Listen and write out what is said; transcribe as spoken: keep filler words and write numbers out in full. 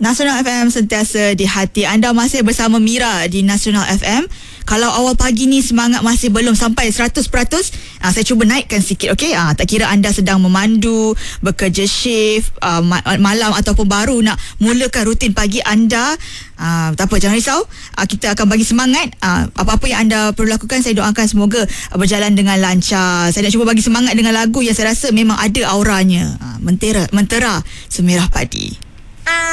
Nasional F M sentiasa di hati anda. Masih bersama Mira di Nasional F M. Kalau awal pagi ni semangat masih belum sampai seratus peratus, aa, saya cuba naikkan sikit, okey? Aa, tak kira anda sedang memandu, bekerja shift, aa, malam ataupun baru nak mulakan rutin pagi anda, aa, tak apa, jangan risau. Aa, kita akan bagi semangat. Aa, apa-apa yang anda perlu lakukan, saya doakan semoga berjalan dengan lancar. Saya nak cuba bagi semangat dengan lagu yang saya rasa memang ada auranya. Aa, mentera, mentera Semerah Padi.